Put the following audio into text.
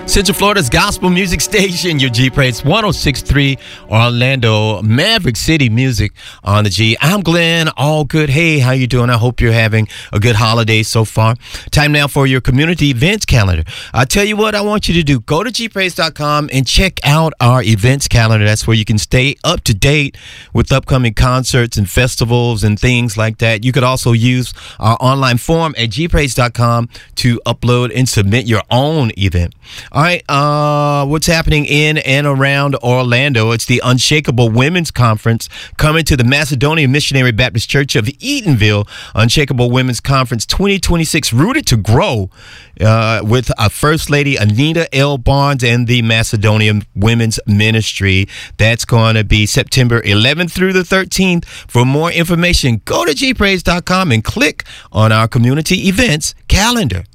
Central Florida's gospel music station, your G Praise 106.3 Orlando, Maverick City Music on the G. I'm Glenn, all good. Hey, how you doing? I hope you're having a good holiday so far. Time now for your community events calendar. I tell you what I want you to do. Go to gpraise.com and check out our events calendar. That's where you can stay up to date with upcoming concerts and festivals and things like that. You could also use our online form at gpraise.com to upload and submit your own event. All right, what's happening in and around Orlando? It's the Unshakable Women's Conference coming to the Macedonian Missionary Baptist Church of Eatonville. Unshakable Women's Conference 2026, Rooted to Grow, with First Lady Anita L. Barnes and the Macedonian Women's Ministry. That's going to be September 11th through the 13th. For more information, go to gpraise.com and click on our community events calendar.